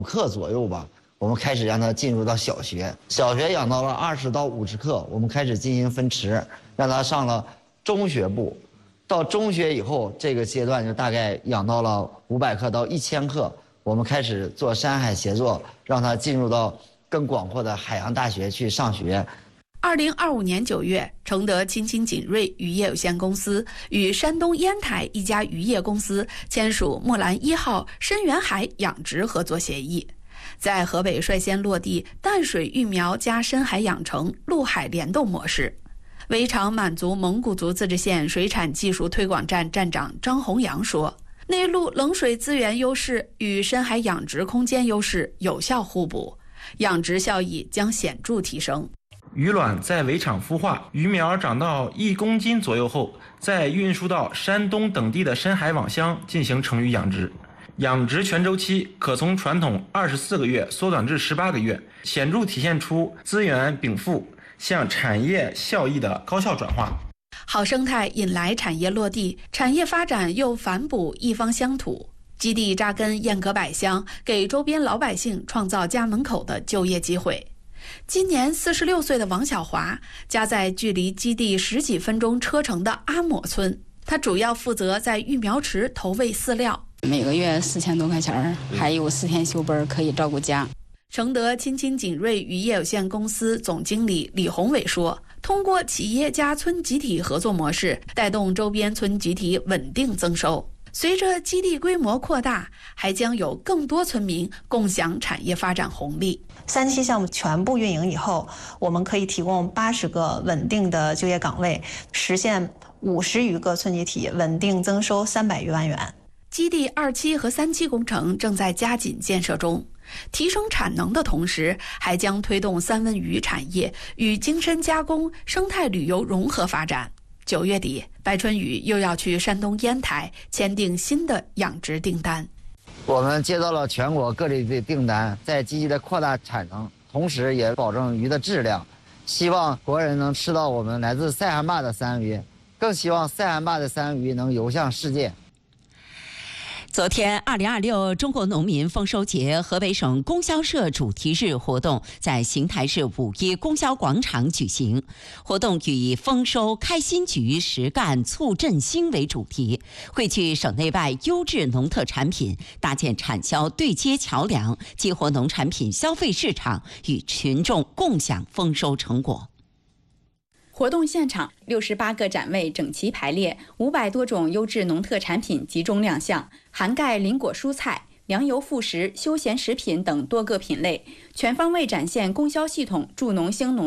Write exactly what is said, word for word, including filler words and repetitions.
克左右吧，我们开始让它进入到小学，小学养到了二十到五十克，我们开始进行分池，让它上了中学部。到中学以后，这个阶段就大概养到了五百克到一千克，我们开始做山海协作，让它进入到更广阔的海洋大学去上学。 二零二五年九月，承德亲亲锦瑞渔业有限公司与山东烟台一家渔业公司签署木兰一号深远海养殖合作协议，在河北率先落地淡水育苗加深海养成陆海联动模式。围场满族蒙古族自治县水产技术推广站站长张洪阳说，内陆冷水资源优势与深海养殖空间优势有效互补，养殖效益将显著提升。 鱼卵在围场孵化，鱼苗长到一公斤左右后，再运输到山东等地的深海网箱进行成鱼养殖。养殖全周期可从传统二十四个月缩短至十八个月，显著体现出资源禀赋向产业效益的高效转化。 好生态引来产业落地，产业发展又反哺一方乡土。基地扎根燕阁百乡，给周边老百姓创造家门口的就业机会。今年四十六岁的王小华家在距离基地十几分钟车程的阿抹村，他主要负责在育苗池投喂饲料， 每个月四千多块钱，还有四天休班可以照顾家。 承德亲亲锦瑞渔业有限公司总经理李宏伟说，通过企业加村集体合作模式，带动周边村集体稳定增收。随着基地规模扩大，还将有更多村民共享产业发展红利。 三期项目全部运营以后，我们可以提供八十个稳定的就业岗位，实现五十余个村集体稳定增收三百余万元。 基地二期和三期工程正在加紧建设中，提升产能的同时，还将推动三文鱼产业与精深加工、生态旅游融合发展。九月底，白春雨又要去山东烟台签订新的养殖订单。 我们接到了全国各地的订单，在积极的扩大产能，同时也保证鱼的质量。希望国人能吃到我们来自塞罕坝的三文鱼，更希望塞罕坝的三文鱼能游向世界。 昨天，二零二六中国农民丰收节河北省供销社主题日活动在邢台市五一供销广场举行。活动以“丰收开新局，实干促振兴”为主题，汇聚省内外优质农特产品，搭建产销对接桥梁，激活农产品消费市场，与群众共享丰收成果。 活动现场，六十八个展位整齐排列，五百多种优质农特产品集中亮相，涵盖林果蔬菜、粮油副食、休闲食品等多个品类，全方位展现供销系统助农兴农